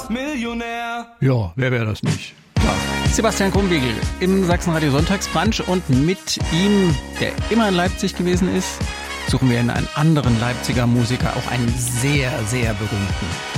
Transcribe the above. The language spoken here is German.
fast Millionär. Ja, wer wäre das nicht? Klar. Sebastian Krumbiegel im Sachsen-Radio Sonntagsbrunch und mit ihm, der immer in Leipzig gewesen ist, suchen wir in einen anderen Leipziger Musiker, auch einen sehr, sehr berühmten.